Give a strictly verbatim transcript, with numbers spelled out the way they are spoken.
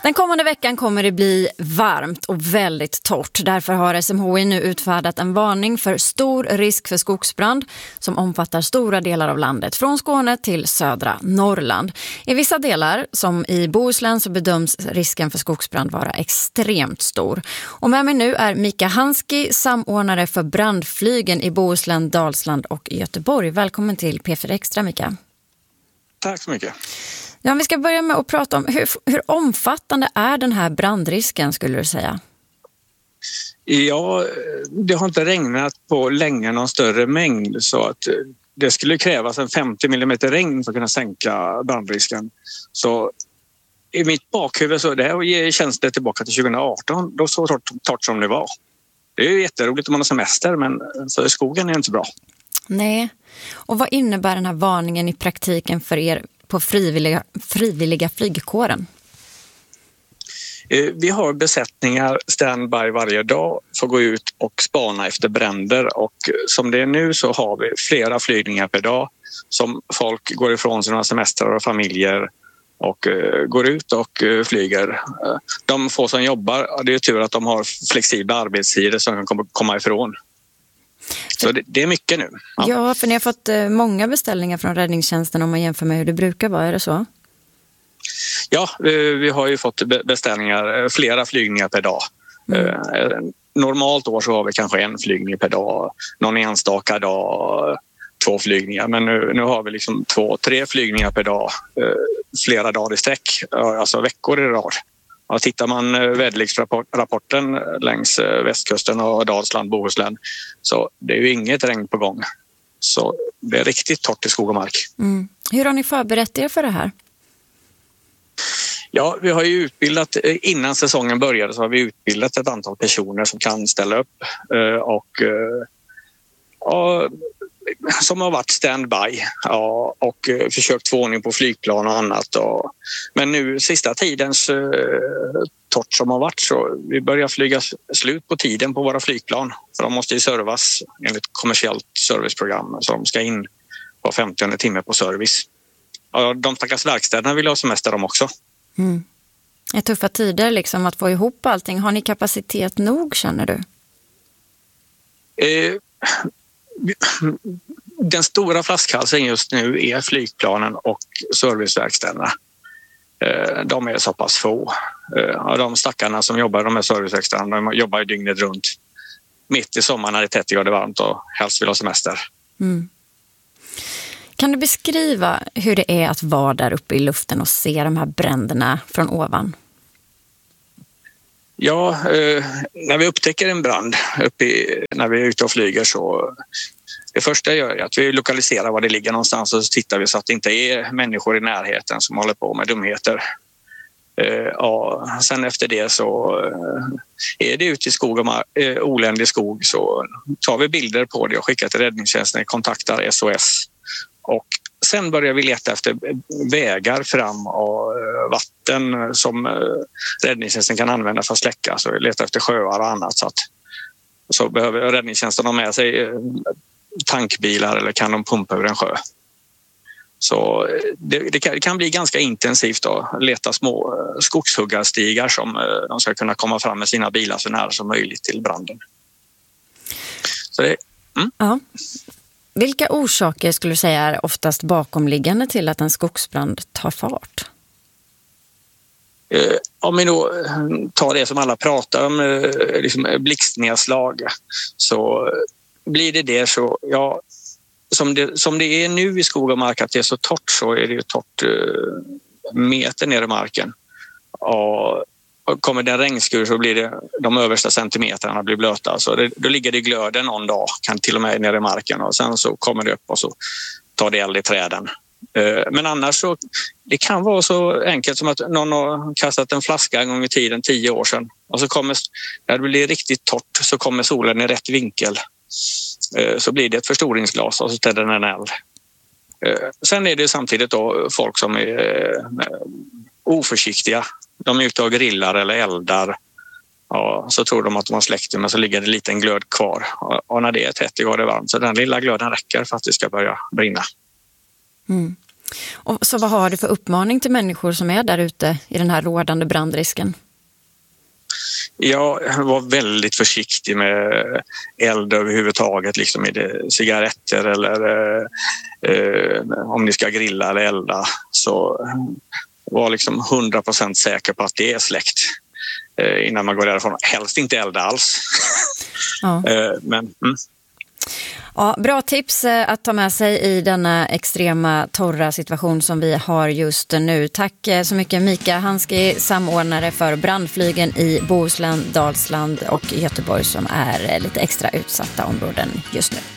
Den kommande veckan kommer det bli varmt och väldigt torrt. Därför har S M H I nu utfärdat en varning för stor risk för skogsbrand som omfattar stora delar av landet, från Skåne till södra Norrland. I vissa delar, som i Bohuslän, så bedöms risken för skogsbrand vara extremt stor. Och med mig nu är Mika Hanski, samordnare för brandflygen i Bohuslän, Dalsland och Göteborg. Välkommen till P fyra Extra, Mika. Tack så mycket. Ja, vi ska börja med att prata om hur, hur omfattande är den här brandrisken, skulle du säga? Ja, det har inte regnat på länge någon större mängd, så att det skulle krävas en femtio millimeter regn för att kunna sänka brandrisken. Så i mitt bakhuvud så det här känns det tillbaka till tjugo arton, då så torrt, torrt som det var. Det är ju jätteroligt om man har semester, men för skogen är det inte bra. Nej, och vad innebär den här varningen i praktiken för er på frivilliga, frivilliga flygkåren? Vi har besättningar standby varje dag för att gå ut och spana efter bränder, och som det är nu så har vi flera flygningar per dag som folk går ifrån sina semestrar och familjer och går ut och flyger. De få som jobbar, det är tur att de har flexibla arbetstider som kan komma ifrån. Så det, det är mycket nu. Ja. ja, för ni har fått många beställningar från räddningstjänsten om man jämför med hur det brukar vara, är det så? Ja, vi har ju fått beställningar, flera flygningar per dag. Mm. Normalt år så har vi kanske en flygning per dag, någon enstaka dag, två flygningar. Men nu, nu har vi liksom två, tre flygningar per dag, flera dagar i sträck, alltså veckor i rad. Och tittar man väderleksrapporten längs västkusten och Dalsland, Bohuslän, så det är ju inget regn på gång. Så det är riktigt torrt i skog och mark. Mm. Hur har ni förberett er för det här? Ja, vi har ju utbildat, innan säsongen började så har vi utbildat ett antal personer som kan ställa upp och ja, som har varit standby ja, och försökt få ordning på flygplan och annat. Och, men nu sista tidens uh, torrt som har varit så vi börjar flyga slut på tiden på våra flygplan. För de måste ju servas enligt kommersiellt serviceprogram, så de ska in på femtionde timme på service. Och de stackars verkstäderna vill ha semester de också. Mm. Det är tuffa tider liksom att få ihop allting. Har ni kapacitet nog, känner du? Eh, Den stora flaskhalsen just nu är flygplanen och serviceverkstäderna. De är så pass få. De stackarna som jobbar i de här serviceverkstäderna, de jobbar ju dygnet runt. Mitt i sommaren när det är trettio grader varmt och helst vill ha semester. Mm. Kan du beskriva hur det är att vara där uppe i luften och se de här bränderna från ovan? Ja, eh, när vi upptäcker en brand uppe i, när vi är ute och flyger, så det första jag gör är att vi lokaliserar var det ligger någonstans och så tittar vi så att det inte är människor i närheten som håller på med dumheter. Eh, ja, sen efter det så eh, är det ute i skog och mar- eh, oländig skog, så tar vi bilder på det och skickar till räddningstjänsten, kontaktar S O S. Och sen börjar vi leta efter vägar fram och vatten som räddningstjänsten kan använda för att släcka. Så vi letar efter sjöar och annat. Så, att, så behöver räddningstjänsten ha med sig tankbilar eller kan de pumpa över en sjö. Så det, det, kan, det kan bli ganska intensivt att leta små skogshuggarstigar som de ska kunna komma fram med sina bilar så nära som möjligt till branden. Så det, mm. Ja. Vilka orsaker skulle du säga är oftast bakomliggande till att en skogsbrand tar fart? Eh, om vi då tar det som alla pratar om, eh, liksom blixtnedslag, så blir det det så, ja, som det, som det är nu i skog och mark, att det är så torrt, så är det ju torrt eh, meter ner i marken. Och Och kommer det en regnskur så blir det de översta centimeterna blir blöta. Så det, då ligger det i glöden någon dag, kan till och med ner i marken, och sen så kommer det upp och så tar det eld i träden. Men annars så det kan vara så enkelt som att någon har kastat en flaska en gång i tiden, tio år sedan, och så kommer, när det blir riktigt torrt så kommer solen i rätt vinkel, så blir det ett förstoringsglas och så tänder den eld. Sen är det samtidigt då folk som är oförsiktiga. De är ute och grillar eller eldar. Ja, så tror de att de har släckt det, men så ligger det en liten glöd kvar. Och när det är trettio grader varmt så den lilla glöden räcker för att det ska börja brinna. Mm. Och så vad har du för uppmaning till människor som är där ute i den här rådande brandrisken? Jag var väldigt försiktig med eld överhuvudtaget, liksom med cigaretter eller eh, om ni ska grilla eller elda, så var liksom hundra procent säker på att det är släckt eh, innan man går därifrån. Helst inte elda alls. Ja. eh, men... Mm. Ja, bra tips att ta med sig i denna extrema torra situation som vi har just nu. Tack så mycket Mika Hanski, samordnare för brandflygen i Bohuslän, Dalsland och Göteborg som är lite extra utsatta områden just nu.